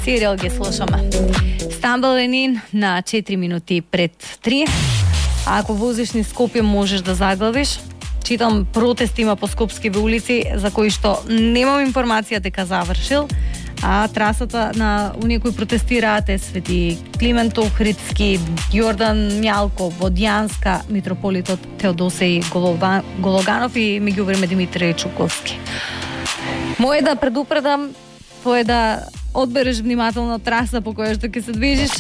Сиријал ги слушаме. Стамбул Ленин на 4 минути пред 3. Ако возиш низ Скопје можеш да заглавиш. Читам протест има по скопскиве улици за кои што немам информација дека завршил, а трасата на оние кои протестираат е Свети Климент Охридски, Јордан Мјалко, Водјанска, митрополитот Теодосеј Гологанов и меѓувреме Димитре Чуковски. Мој да предупредам, твој да одбереш внимателно траса по која што ќе се движиш.